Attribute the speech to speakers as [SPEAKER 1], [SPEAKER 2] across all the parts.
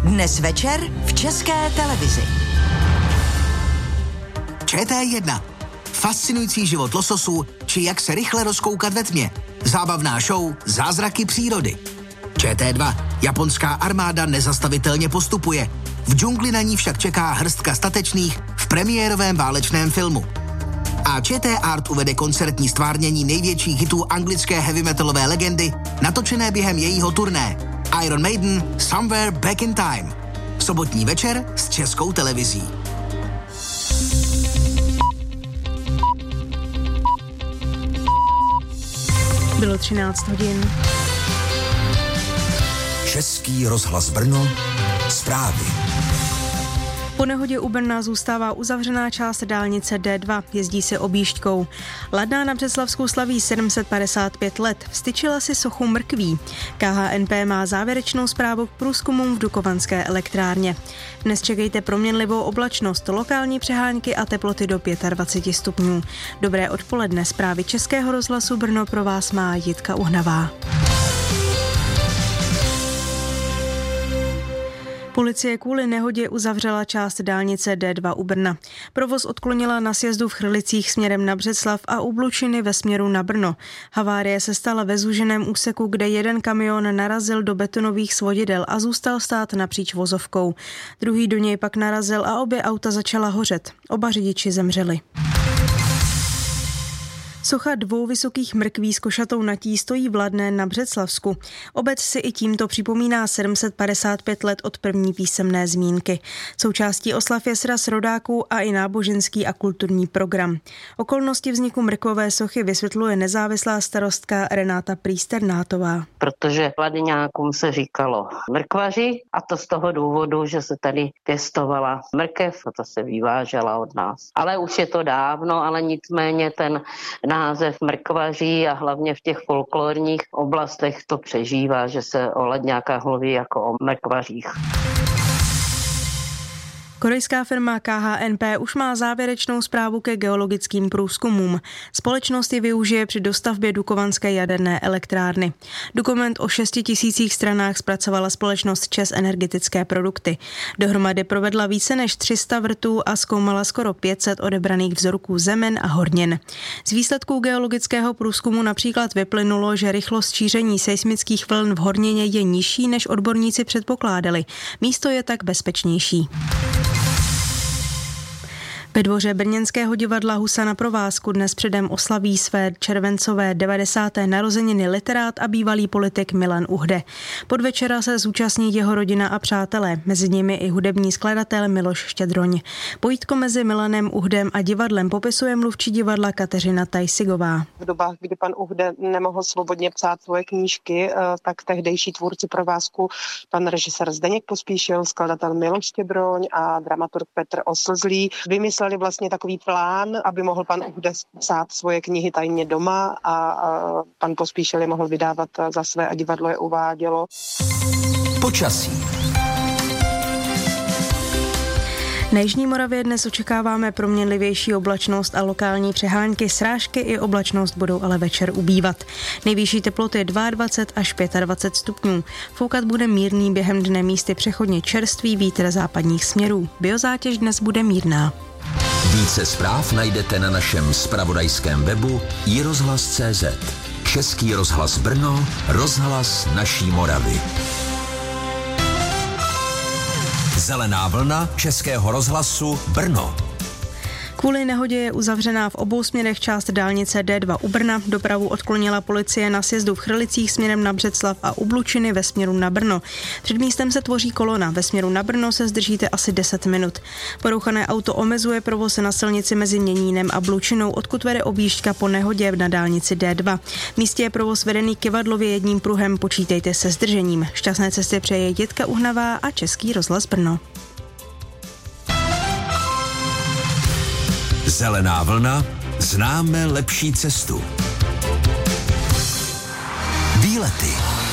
[SPEAKER 1] Dnes večer v České televizi.
[SPEAKER 2] ČT1. Fascinující život lososů, či jak se rychle rozkoukat ve tmě. Zábavná show Zázraky přírody. ČT2. Japonská armáda nezastavitelně postupuje. V džungli na ní však čeká hrstka statečných v premiérovém válečném filmu. A ČT Art uvede koncertní stvárnění největších hitů anglické heavy metalové legendy, natočené během jejího turné. Iron Maiden Somewhere Back in Time. Sobotní večer s Českou televizí.
[SPEAKER 3] Bylo 13 hodin.
[SPEAKER 4] Český rozhlas Brno. Zprávy.
[SPEAKER 3] Po nehodě u Brna zůstává uzavřená část dálnice D2, jezdí se objížďkou. Ladná na Břeclavsku slaví 755 let, vstyčila si sochu mrkví. KHNP má závěrečnou zprávu k průzkumům v Dukovanské elektrárně. Dnes čekejte proměnlivou oblačnost, lokální přehánky a teploty do 25 stupňů. Dobré odpoledne, zprávy Českého rozhlasu Brno pro vás má Jitka Uhnavá. Policie kvůli nehodě uzavřela část dálnice D2 u Brna. Provoz odklonila na sjezdu v Chrlicích směrem na Břeclav a u Blučiny ve směru na Brno. Havárie se stala ve zúženém úseku, kde jeden kamion narazil do betonových svodidel a zůstal stát napříč vozovkou. Druhý do něj pak narazil a obě auta začala hořet. Oba řidiči zemřeli. Socha dvou vysokých mrkví s košatou natí stojí v Ladné na Břeclavsku. Obec si i tímto připomíná 755 let od první písemné zmínky. Součástí oslav je sraz rodáků a i náboženský a kulturní program. Okolnosti vzniku mrkvové sochy vysvětluje nezávislá starostka Renáta Prýsternátová.
[SPEAKER 5] Protože Ladyňákům se říkalo mrkvaři a to z toho důvodu, že se tady pěstovala mrkev a to se vyvážela od nás. Ale už je to dávno, ale nicméně ten název mrkvaří a hlavně v těch folklorních oblastech to přežívá, že se o ledňákách mluví jako o mrkvařích.
[SPEAKER 3] Korejská firma KHNP už má závěrečnou zprávu ke geologickým průzkumům. Společnost ji využije při dostavbě Dukovanské jaderné elektrárny. Dokument o 6 000 stranách zpracovala společnost ČEZ Energetické produkty. Dohromady provedla více než 300 vrtů a zkoumala skoro 500 odebraných vzorků zemen a hornin. Z výsledků geologického průzkumu například vyplynulo, že rychlost šíření seismických vln v hornině je nižší, než odborníci předpokládali. Místo je tak bezpečnější. Ve dvoře brněnského divadla Husa na provázku dnes předem oslaví své červencové 90. narozeniny literát a bývalý politik Milan Uhde. Podvečera se zúčastní jeho rodina a přátelé, mezi nimi i hudební skladatel Miloš Štědroň. Pojítko mezi Milanem Uhdem a divadlem popisuje mluvčí divadla Kateřina Tajsigová.
[SPEAKER 6] V dobách, kdy pan Uhde nemohl svobodně psát svoje knížky, tak tehdejší tvůrci provázku, pan režisér Zdeněk Pospíšil, skladatel Miloš Štědroň a dramaturg Petr Oslzlý vymysleli vlastně takový plán, aby mohl pan Uhde psát svoje knihy tajně doma a pan Pospíšil je mohl vydávat za své a divadlo je uvádělo.
[SPEAKER 4] Počasí.
[SPEAKER 3] Na jižní Moravě dnes očekáváme proměnlivější oblačnost a lokální přehánky, srážky i oblačnost budou ale večer ubývat. Nejvyšší teploty 22 až 25 stupňů. Foukat bude mírný, během dne místy přechodně čerstvý vítr západních směrů. Biozátěž dnes bude mírná.
[SPEAKER 4] Více zpráv najdete na našem zpravodajském webu iRozhlas.cz. Český rozhlas Brno, rozhlas naší Moravy. Zelená vlna Českého rozhlasu Brno.
[SPEAKER 3] Kvůli nehodě je uzavřená v obou směrech část dálnice D2 u Brna. Dopravu odklonila policie na sjezdu v Chrlicích směrem na Břeclav a u Blučiny ve směru na Brno. Před místem se tvoří kolona. Ve směru na Brno se zdržíte asi 10 minut. Porouchané auto omezuje provoz na silnici mezi Měnínem a Blučinou, odkud vede objížďka po nehodě na dálnici D2. V místě je provoz vedený kyvadlově jedním pruhem. Počítejte se zdržením. Šťastné cesty přeje Jitka Uhnavá a Český rozhlas Brno.
[SPEAKER 4] Zelená vlna, známe lepší cestu. Výlety.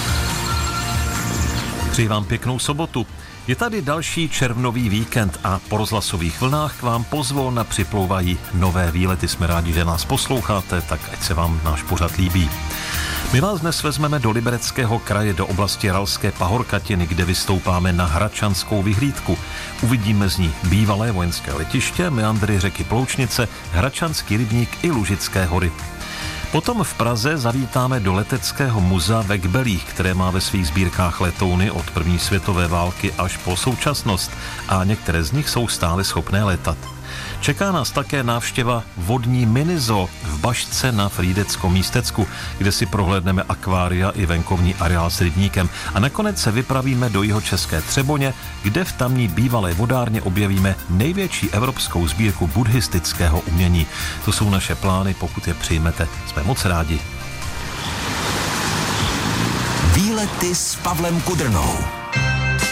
[SPEAKER 7] Přeji vám pěknou sobotu. Je tady další červnový víkend a po rozhlasových vlnách k vám pozvolna připlouvají nové výlety. Jsme rádi, že nás posloucháte, tak ať se vám náš pořad líbí. My vás dnes vezmeme do Libereckého kraje, do oblasti Ralské pahorkatiny, kde vystoupáme na Hračanskou vyhlídku. Uvidíme z ní bývalé vojenské letiště, meandry řeky Ploučnice, Hračanský rybník i Lužické hory. Potom v Praze zavítáme do Leteckého muzea ve Kbelích, které má ve svých sbírkách letouny od první světové války až po současnost a některé z nich jsou stále schopné letat. Čeká nás také návštěva vodní minizoo v Bašce na Frýdeckom místecku, kde si prohlédneme akvária i venkovní areál s rybníkem. A nakonec se vypravíme do Jihočeské Třeboně, kde v tamní bývalé vodárně objevíme největší evropskou sbírku buddhistického umění. To jsou naše plány, pokud je přijmete. Jsme moc rádi.
[SPEAKER 4] Výlety s Pavlem Kudrnou.